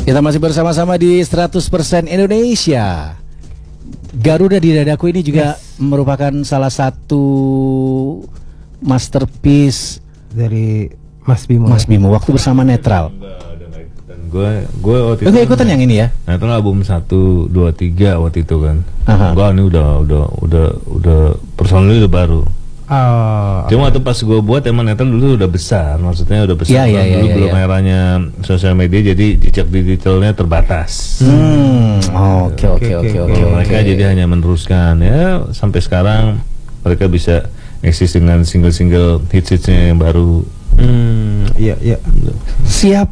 Kita masih bersama-sama di 100% Indonesia. Garuda di Dadaku ini juga merupakan salah satu masterpiece dari Mas Bimo. Mas Bimo waktu bersama Netral. Dan gue waktu itu ikutan yang ini ya. Netral album 1, 2, 3 waktu itu kan. Gue ini udah personalnya udah baru. Cuma waktu pas gue buat emang Netral dulu udah besar, maksudnya udah besar. Dulu belum eranya sosial media, jadi jejak digitalnya terbatas. Oke. Mereka jadi hanya meneruskan ya sampai sekarang mereka bisa eksis dengan single hits-hitsnya yang baru. Iya. Siap.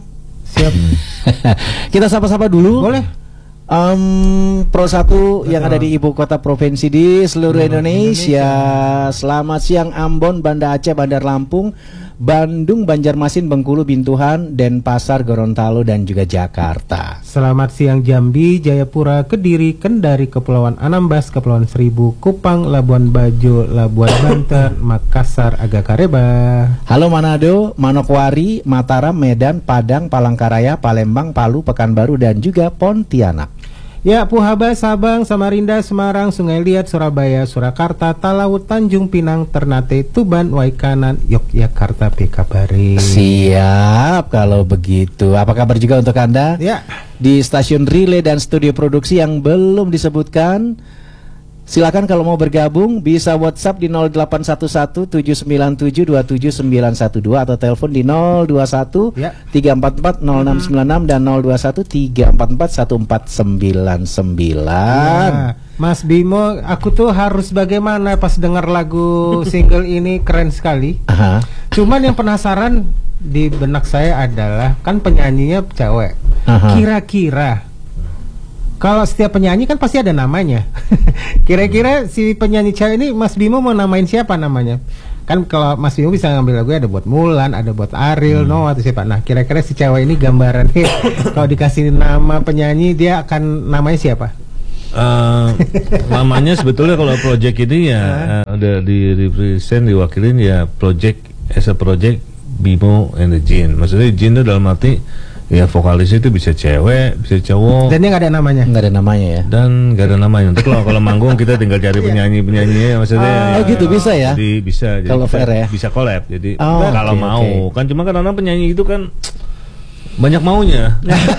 Kita sapa-sapa dulu. Boleh. Pro 1 yang ada di ibu kota provinsi di seluruh Indonesia. Selamat siang Ambon, Banda Aceh, Bandar Lampung, Bandung, Banjarmasin, Bengkulu, Bintuhan, Denpasar, Gorontalo, dan juga Jakarta. Selamat siang Jambi, Jayapura, Kediri, Kendari, Kepulauan Anambas, Kepulauan Seribu, Kupang, Labuan Bajo, Labuan Banten, Makassar, Agakareba. Halo Manado, Manokwari, Mataram, Medan, Padang, Palangkaraya, Palembang, Palu, Pekanbaru, dan juga Pontianak. Ya, Puhaba, Sabang, Samarinda, Semarang, Sungai Liat, Surabaya, Surakarta, Talaut, Tanjung Pinang, Ternate, Tuban, Waikanan, Yogyakarta, Pekabari. Siap kalau begitu. Apa kabar juga untuk Anda? Ya. Di stasiun relay dan studio produksi yang belum disebutkan, silakan kalau mau bergabung bisa WhatsApp di 0811-797-27912 atau telepon di 021-344-0696 dan 021-344-1499. Ya. Mas Bimo, aku tuh harus bagaimana pas dengar lagu single ini, keren sekali. Cuman yang penasaran di benak saya adalah kan penyanyinya cewek. Kira-kira kalau setiap penyanyi kan pasti ada namanya. Kira-kira si penyanyi cewek ini Mas Bimo mau namain siapa namanya? Kan kalau Mas Bimo bisa ngambil lagu ada buat Mulan, ada buat Ariel, Noah atau siapa. Nah, kira-kira si cewek ini gambarannya kalau dikasih nama penyanyi dia akan namanya siapa? Namanya sebetulnya kalau project ini ya udah di-represent, diwakilin ya project as a project Bimo and the Jin. Maksudnya Jin itu dalam arti ya vokalisnya itu bisa cewek, bisa cowok. Dan dia nggak ada namanya. Nggak ada namanya ya. Dan nggak ada namanya. Untuk kalau manggung kita tinggal cari penyanyi-penyanyinya, maksudnya. Gitu bisa ya. Jadi bisa. Kalau fair ya. Bisa collab. Jadi kalau mau kan cuma kadang-kadang penyanyi itu kan banyak maunya.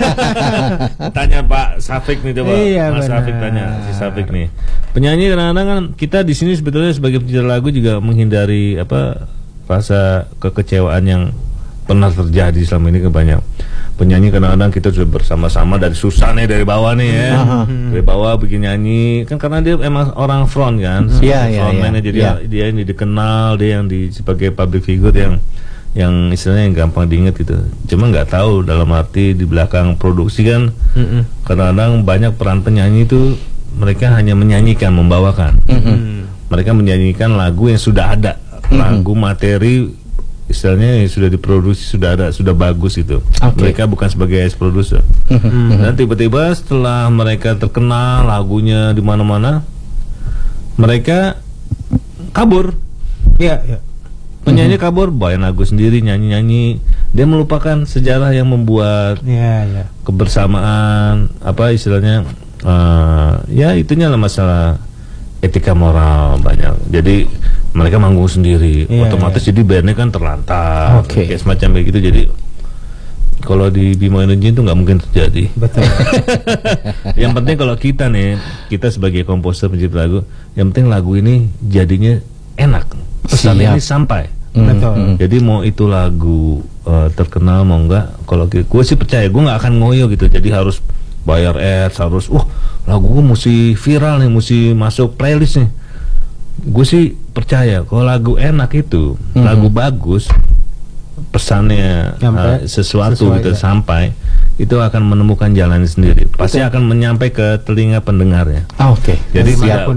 Tanya Pak Safik nih coba. Mas Safik tanya si Safik nih. Penyanyi kadang-kadang kan kita di sini sebetulnya sebagai penyedia lagu juga menghindari rasa kekecewaan yang pernah terjadi selama ini. Banyak penyanyi kadang-kadang kita sudah bersama-sama dari susah nih, dari bawah nih ya, dari bawah bikin nyanyi kan karena dia emang orang front kan, frontman-nya jadi dia yang dikenal, dia yang sebagai public figure yang istilahnya yang gampang diingat gitu. Cuma nggak tahu dalam arti di belakang produksi kan kadang-kadang banyak peran penyanyi itu mereka hanya menyanyikan, membawakan. Mereka menyanyikan lagu yang sudah ada, lagu materi istilahnya sudah diproduksi, sudah bagus itu. Mereka bukan sebagai produser. Dan tiba-tiba setelah mereka terkenal lagunya di mana-mana, mereka kabur. Penyanyi kabur, bawain lagu sendiri, nyanyi-nyanyi. Dia melupakan sejarah yang membuat kebersamaan, istilahnya ya itunya lah masalah etika moral banyak. Jadi mereka manggung sendiri, otomatis jadi bandnya kan terlantar, kayak semacam kayak gitu. Jadi kalau di Bimo Energy itu nggak mungkin terjadi. Betul. Yang penting kalau kita sebagai komposer pencipta lagu, yang penting lagu ini jadinya enak, pesan ini sampai. Betul. Jadi mau itu lagu terkenal mau enggak, kalau gue sih percaya gue nggak akan ngoyo gitu. Jadi harus bayar ads, harus lagu gue mesti viral nih, mesti masuk playlist nih. Gue sih percaya kalau lagu enak itu, lagu bagus, pesannya sesuatu gitu sampai, itu akan menemukan jalan sendiri. Pasti akan menyampai ke telinga pendengarnya. Jadi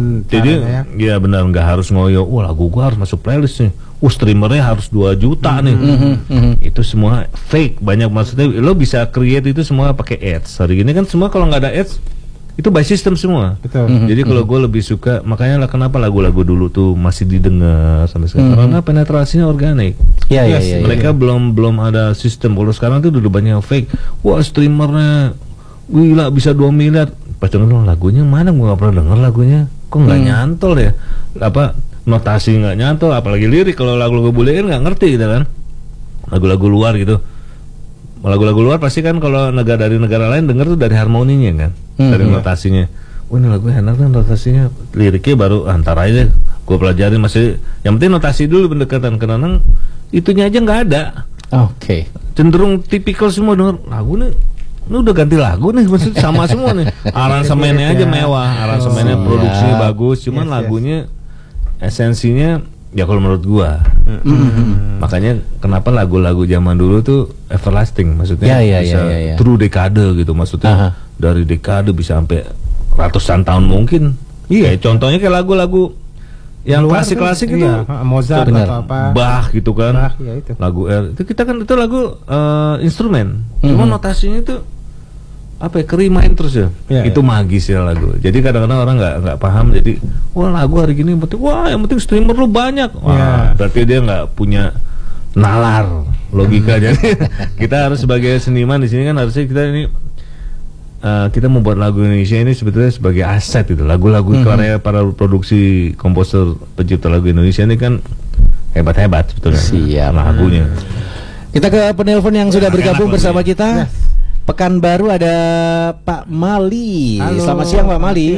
ya benar, nggak harus ngoyo. Lagu gue harus masuk playlist nih. Streamernya harus 2 juta nih. Itu semua fake. Banyak, maksudnya lo bisa create itu semua pakai ads. Hari ini kan semua kalau nggak ada ads itu by system semua. Jadi kalau gue lebih suka, makanya lah kenapa lagu-lagu dulu tuh masih didengar sampai sekarang, karena penetrasinya organik. Mereka belum ada sistem. Kalau sekarang tuh udah banyak fake. Streamernya gila bisa 2 miliar. Pas denger lagunya mana, gue gak pernah denger lagunya, kok nggak nyantol ya, apa notasi nggak nyantol, apalagi lirik. Kalau lagu-lagu bule kan nggak ngerti gitu kan, lagu-lagu luar gitu. Lagu-lagu luar pasti kan kalau dari negara lain denger tuh dari harmoninya kan, dari notasinya. Ini lagu enak kan notasinya, liriknya baru antar aja gue pelajarin. Masih yang penting notasi dulu pendekatan, karena itunya aja nggak ada. Oke. Cenderung tipikal semua denger lagu nih. Ini udah ganti lagu nih, maksudnya sama semua nih. Aransemennya aja mewah, aransemennya produksinya bagus, cuman lagunya esensinya ya kalau menurut gua. Makanya kenapa lagu-lagu zaman dulu tuh everlasting, maksudnya bisa true dekade gitu, maksudnya dari dekade bisa sampai ratusan tahun mungkin. Iya, contohnya kayak lagu-lagu yang klasik-klasik itu, Mozart atau apa, Bach gitu kan, Bach, ya itu. Lagu itu kita kan itu lagu instrumen, cuma notasinya itu apa ya, kerimain terus ya, itu magis ya lagu. Jadi kadang-kadang orang nggak paham, jadi wah lagu hari gini penting, wah yang penting streamer lu banyak, wah berarti dia nggak punya nalar logika. Jadi kita harus sebagai seniman di sini kan harusnya kita ini kita membuat lagu Indonesia ini sebetulnya sebagai aset itu. Lagu-lagu karya para produksi komposer pencipta lagu Indonesia ini kan hebat-hebat sebetulnya. Siap lagunya. Kita ke penelpon yang sudah bergabung bersama kita. Pekanbaru ada Pak Mali. Halo, selamat siang Pak Mali.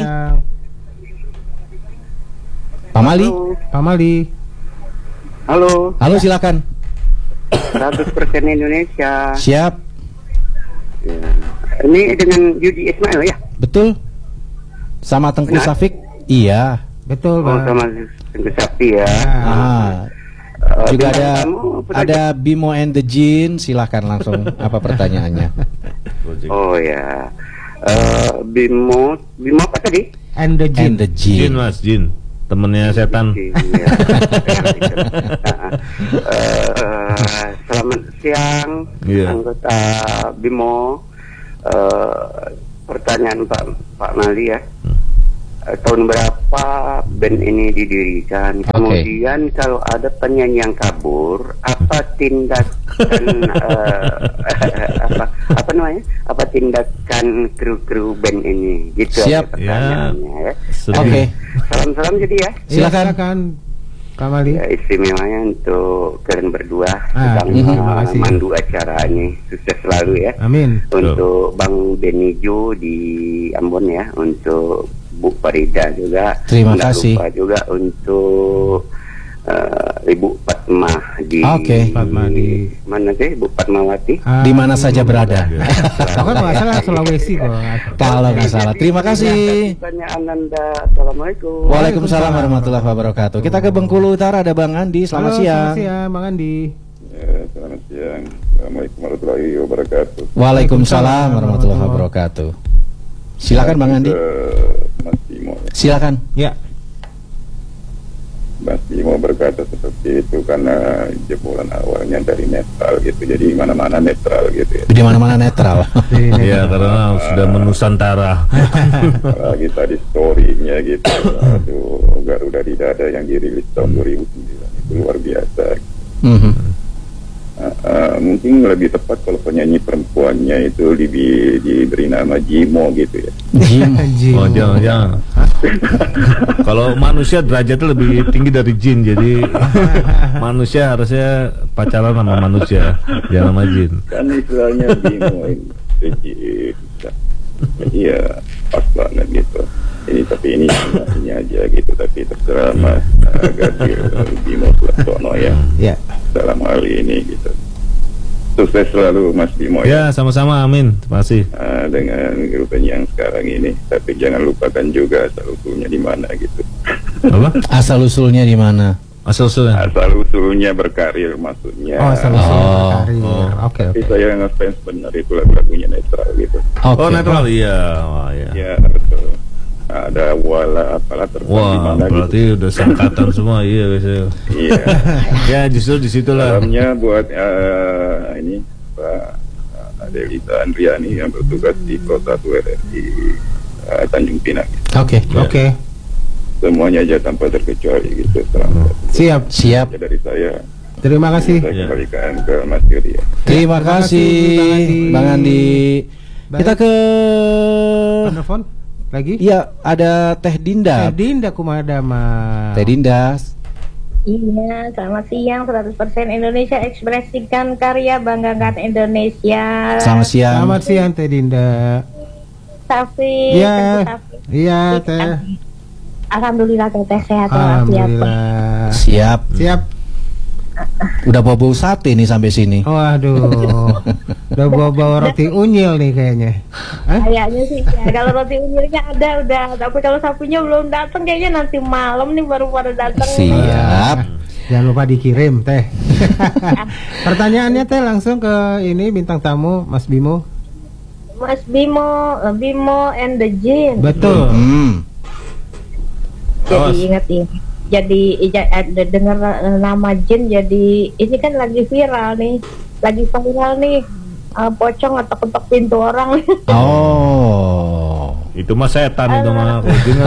Pak Mali. Pak Mali. Halo. Halo, silakan. 100% Indonesia. Siap. Ya. Ini dengan Yudi Ismail ya? Betul. Sama Tengku Safik. Iya. Betul, Pak. Sama Tengku Safik ya. Juga ada Bimo and the Jin. Silahkan langsung apa pertanyaannya? Oh ya, Bimo apa tadi? And the Jin. Jin Mas, Jin temennya setan. Selamat siang anggota Bimo. Pertanyaan Pak Mali ya. Tahun berapa band ini didirikan? Kemudian kalau ada penyanyi yang kabur, apa tindakan apa namanya? Apa tindakan kru band ini? Gitu. Siap. Pertanyaannya ya. Oke. Salam jadi ya. Silakan. Pak Mali. Ya, istimewanya untuk kalian berdua terima kasih. mandu acara ini, sukses selalu ya. Amin. Untuk Bang Benijo di Ambon ya, untuk Bu Farida juga. Terima kasih. Lupa juga untuk Ibu Fatma di Fatma di mana sih Ibu Fatmawati? Di mana saja berada. Kan nggak salah Sulawesi kok. Kalau nggak salah. Terima kasih. Pertanyaan Anda. Assalamualaikum. Waalaikumsalam warahmatullahi wabarakatuh. Kita ke Bengkulu Utara ada Bang Andi. Selamat siang. Selamat siang, Bang Andi. Ya, selamat siang. Assalamualaikum warahmatullahi wabarakatuh. Waalaikumsalam warahmatullahi wabarakatuh. Silakan Bang Andi. Mas Bimo. Silakan. Ya. Mas Bimo berkata seperti itu karena jebolan awalnya dari netral gitu, jadi mana-mana netral gitu ya. Di mana-mana netral. Iya, karena sudah menusantara. Lagi tadi story-nya gitu, aduh, Garuda di Dada yang dirilis tahun 2009 itu luar biasa. Mungkin lebih tepat kalau penyanyi perempuannya itu diberi nama Jimo gitu ya. Oh jangan. Kalau manusia derajatnya lebih tinggi dari jin, jadi manusia harusnya pacaran sama manusia, jangan sama jin. Kan istilahnya Bimo itu iya pas banget gitu. Tapi ini aja gitu, tapi terserah Mas Gadir Bimo Suarsono ya. Dalam hal ini gitu. Sukses selalu Mas Bimo ya. Sama-sama, amin. Terima kasih. Dengan grup yang sekarang ini, tapi jangan lupakan juga asal usulnya di mana gitu. Apa? Asal usulnya di mana? Asal usulnya berkarir maksudnya. Asal usulnya berkarir. Oke. Tapi saya ngefans benar itu lagu-lagunya netral gitu. Netral iya. Wah, ya. Ya betul. Ada wala apalah di mana berarti gitu. Udah sangkatan semua iya biasanya. Iya. Ya justru di situlah. Salamnya buat ini Pak Adelita Andriani yang bertugas di Pro 1 RRI Tanjung Pinang. Oke. Semuanya aja tanpa terkecuali gitu. Selamat. Siap. Dari saya. Terima kasih. Saya kembalikan ke Mas Yudi. Terima kasih Bang Andi. Kita ke telepon lagi. Iya, ada Teh Dinda. Teh Dinda kumada mah. Teh Dinda. Iya, selamat siang. 100% Indonesia, ekspresikan karya, banggakan Indonesia. Selamat siang. Selamat siang Teh Dinda. Safi. Iya. Iya, Teh. Alhamdulillah Teteh sehat walafiat. Alhamdulillah. Siap. Udah bau-bau sate nih sampai sini. Waduh. Udah bau-bau roti unyil nih kayaknya. Kayaknya sih ya. Kalau roti unyilnya ada udah, tapi kalau sapinya belum datang kayaknya nanti malam nih baru pada datang. Siap. Jangan lupa dikirim Teh. Pertanyaannya Teh langsung ke ini bintang tamu Mas Bimo. Mas Bimo and the Jin. Betul. Jadi ingat ini. Jadi dengar nama Jin, jadi ini kan lagi viral nih, pocong ketok-ketok pintu orang. Oh, itu mah setan itu mah.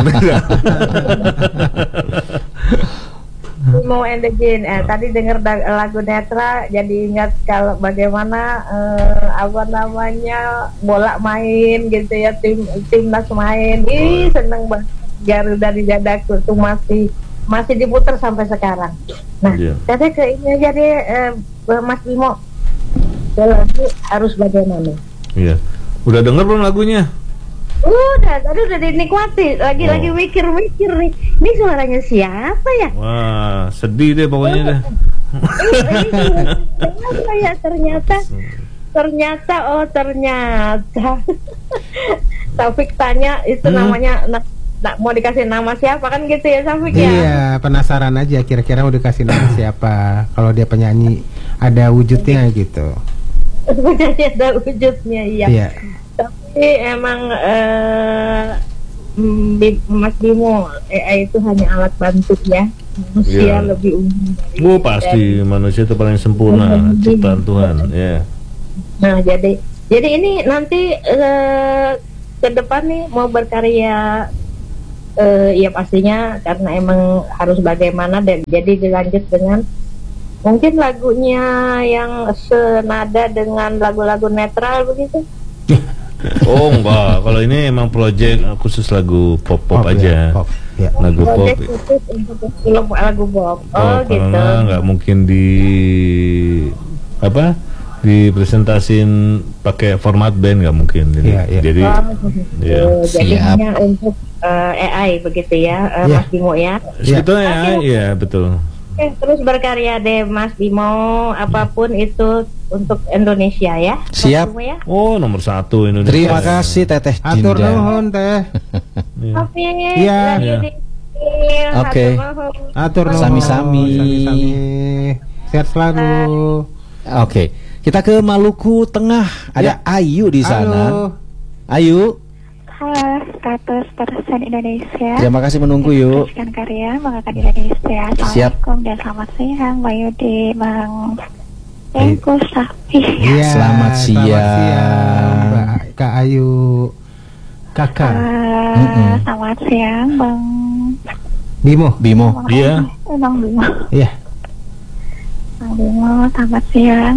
Mau and the Jin. Tadi dengar lagu Netra, jadi ingat kalau bagaimana bola main gitu ya, timnas main. Ih, seneng banget. Garuda di dadaku tuh masih diputar sampai sekarang. Nah, saya ke ini aja deh, Mas Bimo. Lagu harus bagaimana? Iya. Udah denger belum lagunya? Tadi udah dinikmati. Lagi mikir-mikir nih. Ini suaranya siapa ya? Wah, sedih deh pokoknya deh. Siapa ya ternyata. Taufik tanya itu namanya. Mau dikasih nama siapa kan gitu ya Safik ya? Iya, penasaran aja kira-kira mau dikasih nama siapa. Kalau dia penyanyi ada wujudnya gitu. Penyanyi ada wujudnya, iya. Tapi emang Mas Bimo, AI itu hanya alat bantu ya. Manusia lebih umum. Pasti manusia itu paling sempurna ciptaan Tuhan. Ya. Nah jadi ini nanti ke depan nih mau berkarya. Ya pastinya karena emang harus bagaimana, dan jadi dilanjut dengan mungkin lagunya yang senada dengan lagu-lagu netral begitu. Oh enggak, kalau ini emang proyek khusus lagu pop aja. Ya. Lagu pop. Khusus untuk film lagu pop. Gitu. Karena nggak mungkin dipresentasin pakai format band, nggak mungkin. Jadi hanya untuk AI begitu ya, Mas Bimo ya. Sebetulnya ya betul. Terus berkarya deh Mas Bimo, apapun itu untuk Indonesia ya. Siap. Ya? Oh, nomor 1 Indonesia. Terima kasih Teteh Dinda. Atur nuhun Teh. Iya. Oke. Atur nuhun. Sami-sami. Sehat selalu. Oke. Kita ke Maluku Tengah. Ada Ayu di sana. Ayu. Halo, 100% Indonesia. Terima kasih menunggu yuk. Ekspresikan karya, banggakan Indonesia. Assalamualaikum dan selamat siang, Mbak Yudi, Bang Engku, Safi. Iya, selamat siang, Mbak Kak Ayu, Kakak. Selamat siang, Bang Bimo. Iya. Bang Bimo. Iya. Bang Bimo, selamat siang.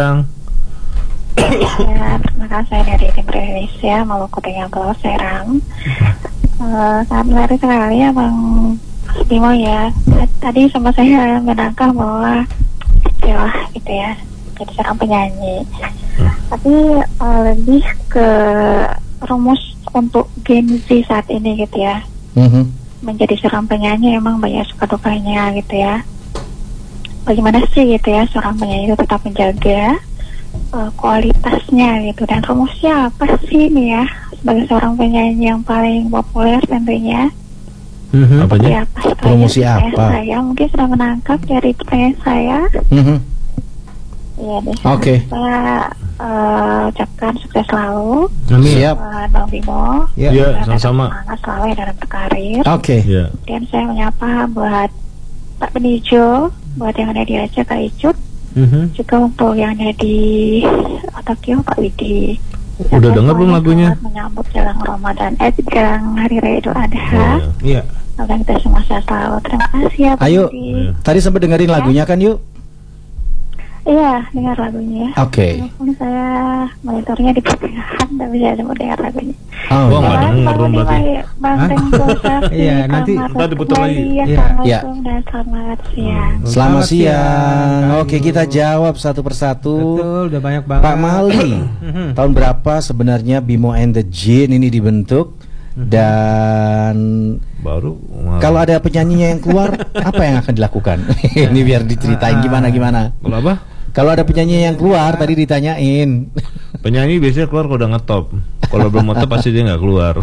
Ya, terima kasih dari tim Indonesia Maluku Tengah Pulau Serang. Sangat menarik sekali ya Bang Bimo ya. Tadi sempat saya menangkap bahwa gitu ya, jadi seorang penyanyi. Tapi lebih ke rumus untuk Gen Z saat ini gitu ya. Menjadi seorang penyanyi emang banyak suka dukanya gitu ya. Bagaimana sih gitu ya seorang penyanyi itu tetap menjaga kualitasnya gitu, dan rumusnya apa sih nih ya sebagai seorang penyanyi yang paling populer tentunya? Apanya? Promosi apa? Saya mungkin sudah menangkap dari pertanyaan saya. Iya deh. Oke. Saya ucapkan sukses selalu. Siap. Bang Bimo. Iya, sama-sama. Semangat selalu ya dalam berkarir. Oke. Dan saya menyapa buat Pak Benijo, buat yang ada di Aceh Kak Icut. Juga untuk yang ada di Tokyo Pak Widi. Udah dengar belum lagunya? Menyambut jelang Ramadan, jelang Hari Raya Idul Adha. Iya. Semoga kita semua sehat selalu. Terima kasih ya Pak Ayo, Widi. tadi sempat dengerin lagunya kan yuk? Iya, dengar lagunya. Oke. Walaupun saya monitornya di pertengahan, tapi saya sempat dengar lagunya. Oh, nggak denger dong berarti. Banteng Pusat di Iya, nanti kamar diputar lagi. Iya, Iya. Assalamualaikum dan selamat siang. Selamat siang. Oke, kita jawab satu persatu. Betul, udah banyak banget. Pak Mali, tahun berapa sebenarnya Bimo and the Jin ini dibentuk? Dan Baru kalau ada penyanyinya yang keluar, apa yang akan dilakukan? Ini biar diceritain gimana. Kalau apa? Kalau ada penyanyi yang keluar, tadi ditanyain. Penyanyi biasanya keluar kalau udah ngetop. Kalau belum ngetop pasti dia nggak keluar.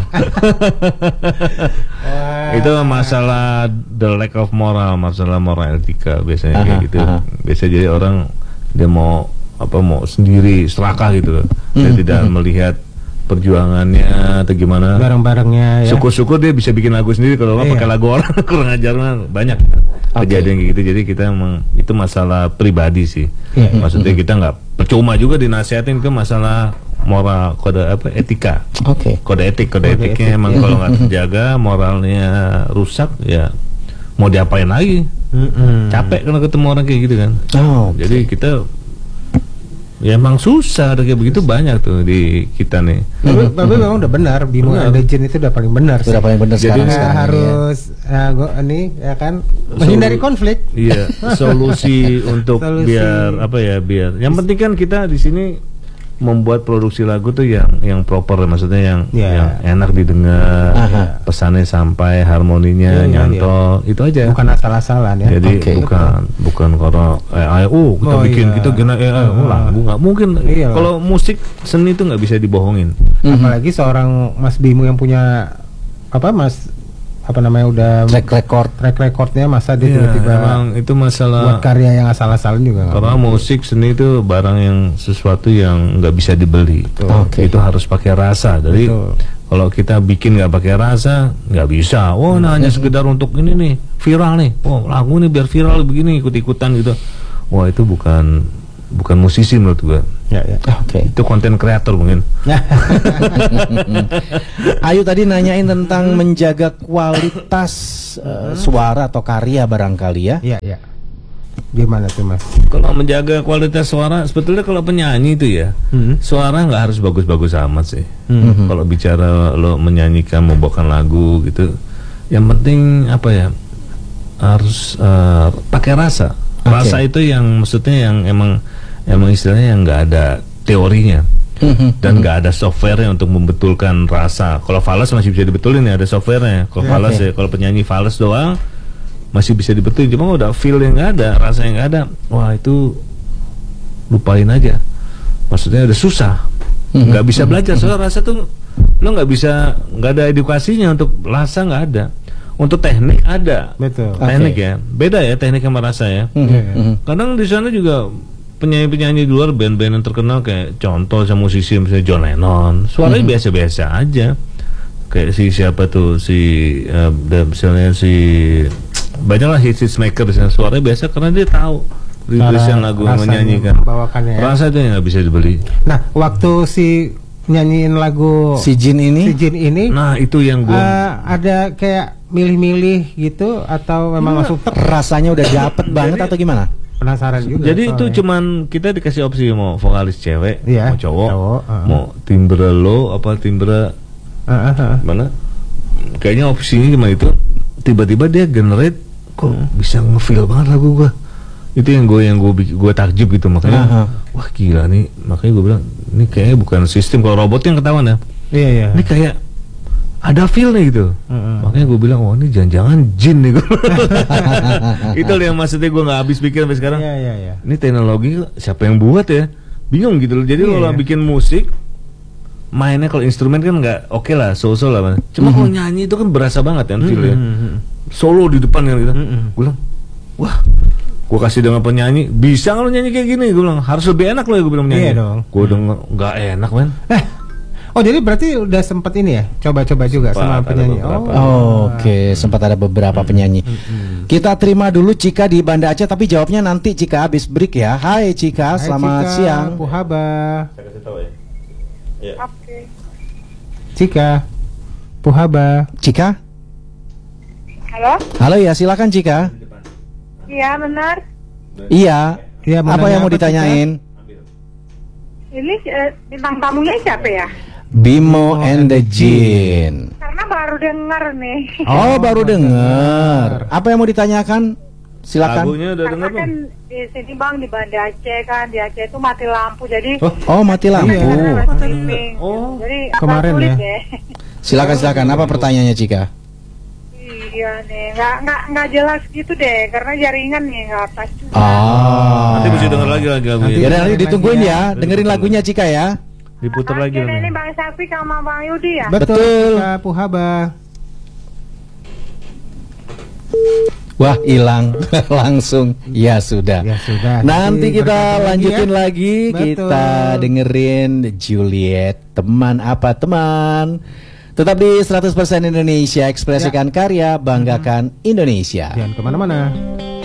Itu masalah the lack of moral, masalah moral etika biasanya kayak gitu. Biasanya jadi orang dia mau sendiri serakah gitu. Dia tidak melihat perjuangannya atau gimana. Bareng-barengnya ya. Syukur-syukur dia bisa bikin lagu sendiri. Kalau pakai lagu orang kurang ajar banyak kejadian kayak gitu. Jadi kita emang itu masalah pribadi sih. Maksudnya kita nggak percuma juga dinasihatin, itu masalah moral, kode etika. Kode etiknya emang kalau nggak terjaga, moralnya rusak, ya mau diapain lagi? Capek kalau ketemu orang kayak gitu kan. Jadi kita ya emang susah, ada kayak begitu banyak tuh di kita nih. Tapi memang udah benar, Bimo and the Jin itu udah paling benar. Sudah paling benar Jadi sekarang harus ini ya kan menghindari konflik. Iya, solusi untuk biar yang penting kan kita di sini membuat produksi lagu tuh yang proper, maksudnya yang enak didengar, pesannya sampai, harmoninya nyantol, itu aja. Bukan asal-asalan ya. Jadi bukan karena kita bikin kita gina lagu nggak mungkin. Kalau musik seni itu nggak bisa dibohongin. Apalagi seorang Mas Bimo yang punya udah track recordnya, masa dia tiba-tiba emang itu masalah buat karya yang asal-asalan juga. Karena musik seni itu barang yang sesuatu yang nggak bisa dibeli. Itu harus pakai rasa. Jadi kalau kita bikin nggak pakai rasa, nggak bisa. Hanya sekedar untuk ini nih viral nih. Lagu nih biar viral begini, ikut-ikutan gitu. Wah, itu bukan musisi menurut gue. Itu konten kreator mungkin. Ayu tadi nanyain tentang menjaga kualitas suara atau karya barangkali ya. Iya. Gimana tuh Mas? Kalau menjaga kualitas suara, sebetulnya kalau penyanyi itu ya, suara nggak harus bagus-bagus amat sih. Kalau bicara lo menyanyikan, membawakan lagu gitu, yang penting harus pakai rasa. Rasa itu yang maksudnya yang emang istilahnya yang nggak ada teorinya dan nggak ada softwarenya untuk membetulkan rasa. Kalau fals masih bisa dibetulin ya, ada softwarenya. Kalau fals ya, kalau penyanyi fals doang masih bisa dibetulin. Cuma udah feel yang nggak ada, rasa yang nggak ada, wah itu lupain aja. Maksudnya udah susah, nggak bisa belajar. Soal rasa tuh lo nggak ada edukasinya. Untuk rasa nggak ada. Untuk teknik ada. Betul. Teknik ya, beda ya teknik sama rasa ya. Kadang di sana juga penyanyi-penyanyi di luar, band-band yang terkenal kayak contoh sama musisi misalnya John Lennon, suaranya biasa-biasa aja. Kayak misalnya banyaklah hits maker, suaranya biasa karena dia tahu rilisan lagu yang menyanyikan. Rasa itu yang nggak bisa dibeli. Nah, waktu nyanyiin lagu si Jin ini, nah itu yang gue ada kayak milih-milih gitu, atau memang langsung rasanya udah dapet banget atau gimana? Penasaran juga. Jadi itu cuman kita dikasih opsi mau vokalis cewek, mau cowok, mau timbre low apa timbre mana? Kayaknya opsinya cuma itu. Tiba-tiba dia generate, kok bisa ngefeel banget lagu gua. Itu yang gue takjub gitu, makanya wah gila nih, makanya gue bilang ini kayaknya bukan sistem. Kalau robot yang ketahuan ya. Iya. Ini kayak ada feel nih gitu. Makanya gue bilang, oh ini jangan-jangan jin nih. Itu yang maksudnya gue nggak habis pikir sampai sekarang. Iya. Ini teknologi siapa yang buat ya? Bingung gitu loh. Jadi kalau bikin musik, mainnya kalau instrumen kan nggak oke lah, so-so lah. Cuma kalau nyanyi itu kan berasa banget kan feel ya. Solo di depan kan gitu. Gue bilang, wah, gue kasih dengan penyanyi, bisa nggak lo nyanyi kayak gini? Gue bilang harus lebih enak loh ya, gue bilang nyanyi. Iya dong. Gue udah nggak enak men. Oh, jadi berarti udah sempat ini ya, coba-coba juga sama penyanyi. Oke, sempat ada beberapa penyanyi. Kita terima dulu Cika di Banda Aceh, tapi jawabnya nanti Cika habis break ya. Hai Cika, selamat siang. Puhaba. Saya kasih tahu ya. Ya. Oke. Cika, Puhaba. Cika? Halo? Halo ya, silakan Cika. Iya, benar. Iya. Ya, apa yang mau ditanyain? Ini bintang tamunya siapa ya? Bimo and the Jin. Karena baru dengar nih. Oh, baru dengar. Apa yang mau ditanyakan? Silakan. Lagunya udah dengar kan di sini Bang, di Banda Aceh kan, di Aceh itu mati lampu, jadi oh mati lampu. Oh, jadi kemarin sulit ya. Silakan. Apa pertanyaannya, Cika? Iya nih, nggak jelas gitu deh, karena jaringan nih nggak pas juga. Nanti mesti denger lagi lagunya. Ya, nanti ditungguin ya, dengerin lagunya Cika ya. Diputar lagi. Ini Bang Safi sama Bang Yudi ya? Betul. Puhaba. Wah, hilang langsung. Ya sudah. Nanti kita lanjutin lagi. Kita dengerin Juliet. Teman apa teman? Tetap di 100% Indonesia, ekspresikan karya, banggakan Indonesia. Jangan kemana-mana.